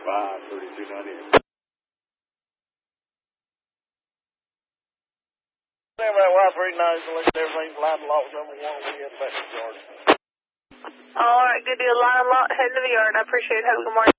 53298. Everybody, Y39 is everything's line lot number 1. We get back to the yard. All right, good deal. Line lot, heading to the yard. I appreciate it. Have a good morning.